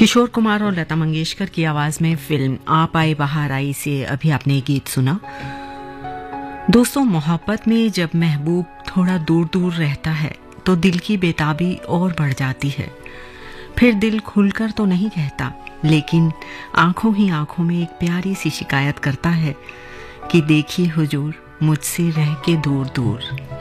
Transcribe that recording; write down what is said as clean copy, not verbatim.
किशोर कुमार और लता मंगेशकर की आवाज में फिल्म आप आई बहार आई से अभी आपने ये गीत सुना। दोस्तों, मोहब्बत में जब महबूब थोड़ा दूर दूर रहता है तो दिल की बेताबी और बढ़ जाती है। फिर दिल खुलकर तो नहीं कहता, लेकिन आंखों ही आंखों में एक प्यारी सी शिकायत करता है कि देखिए हुजूर, मुझसे रह के दूर दूर।